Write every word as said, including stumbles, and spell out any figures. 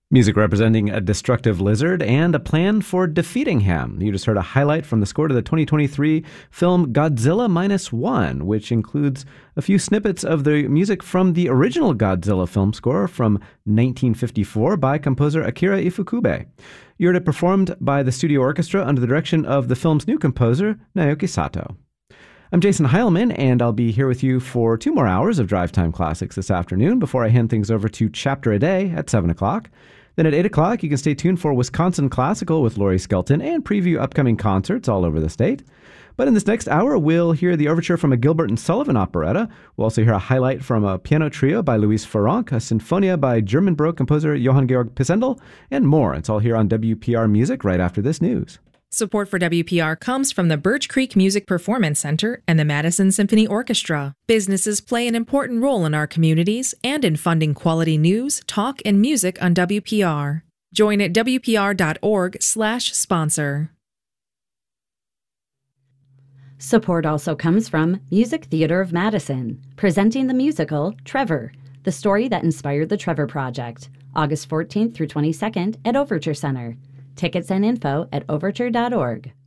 Music representing a destructive lizard and a plan for defeating him. You just heard a highlight from the score to the twenty twenty-three film Godzilla Minus One, which includes a few snippets of the music from the original Godzilla film score from nineteen fifty-four by composer Akira Ifukube. You heard it performed by the studio orchestra under the direction of the film's new composer, Naoki Sato. I'm Jason Heilman, and I'll be here with you for two more hours of Drive Time Classics this afternoon before I hand things over to Chapter a Day at seven o'clock. Then at eight o'clock, you can stay tuned for Wisconsin Classical with Laurie Skelton and preview upcoming concerts all over the state. But in this next hour, we'll hear the overture from a Gilbert and Sullivan operetta. We'll also hear a highlight from a piano trio by Louise Farrenc, a sinfonia by German Baroque composer Johann Georg Pisendel, and more. It's all here on W P R Music right after this news. Support for W P R comes from the Birch Creek Music Performance Center and the Madison Symphony Orchestra. Businesses play an important role in our communities and in funding quality news, talk, and music on W P R. Join at W P R dot org slash sponsor. Support also comes from Music Theater of Madison, presenting the musical Trevor, the story that inspired the Trevor Project, August fourteenth through twenty-second at Overture Center. Tickets and info at overture dot org.